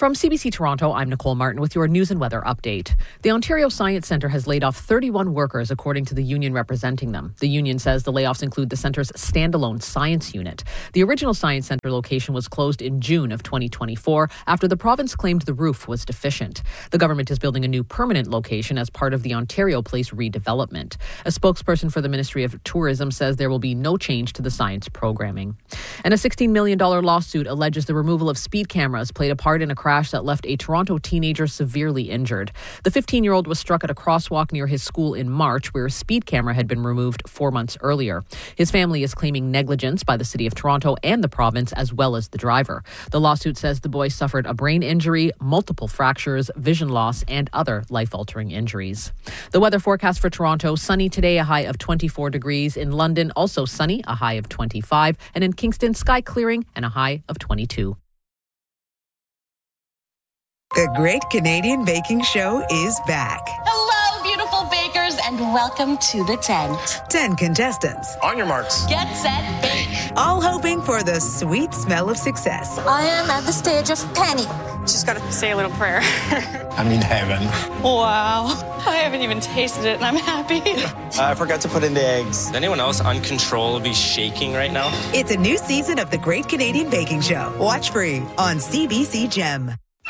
From CBC Toronto, I'm Nicole Martin with your news and weather update. The Ontario Science Centre has laid off 31 workers, according to the union representing them. The union says the layoffs include the centre's standalone science unit. The original Science Centre location was closed in June of 2024 after the province claimed the roof was deficient. The government is building a new permanent location as part of the Ontario Place redevelopment. A spokesperson for the Ministry of Tourism says there will be no change to the science programming. And a $16 million lawsuit alleges the removal of speed cameras played a part in a crash that left a Toronto teenager severely injured. The 15-year-old was struck at a crosswalk near his school in March, where a speed camera had been removed 4 months earlier. His family is claiming negligence by the City of Toronto and the province, as well as the driver. The lawsuit says the boy suffered a brain injury, multiple fractures, vision loss, and other life-altering injuries. The weather forecast for Toronto: sunny today, a high of 24 degrees. In London, also sunny, a high of 25. And in Kingston, sky clearing and a high of 22. The Great Canadian Baking Show is back. Hello, beautiful bakers, and welcome to the tent. 10 contestants. On your marks. Get set, bake. All hoping for the sweet smell of success. I am at the stage of panic. Just gotta say a little prayer. I'm in heaven. Wow. I haven't even tasted it and I'm happy. I forgot to put in the eggs. Is anyone else uncontrollably shaking right now? It's a new season of The Great Canadian Baking Show. Watch free on CBC Gem.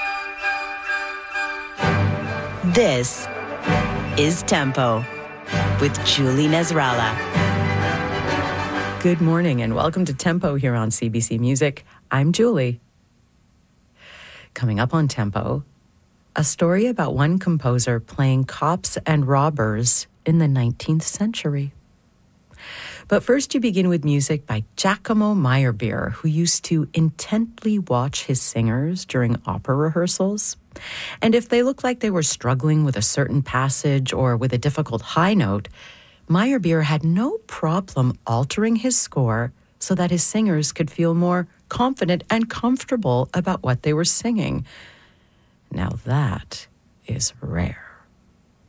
This is Tempo with Julie Nasrallah. Good morning and welcome to Tempo here on CBC Music. I'm Julie. Coming up on Tempo, a story about one composer playing cops and robbers in the 19th century. But first you begin with music by Giacomo Meyerbeer, who used to intently watch his singers during opera rehearsals. And if they looked like they were struggling with a certain passage or with a difficult high note, Meyerbeer had no problem altering his score so that his singers could feel more confident and comfortable about what they were singing. Now that is rare.